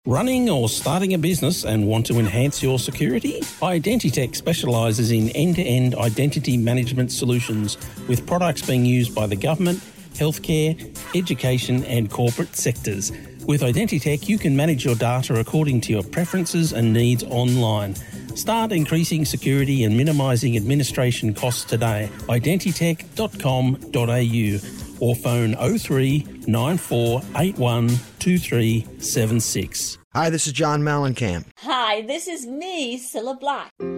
Running or starting a business and want to enhance your security? Identitech specialises in end-to-end identity management solutions with products being used by the government, healthcare, education and corporate sectors. With Identitech, you can manage your data according to your preferences and needs online. Start increasing security and minimising administration costs today. Identitech.com.au or phone 03 9481 2376. Hi, this is John Mellencamp. Hi, this is me, Cilla Black.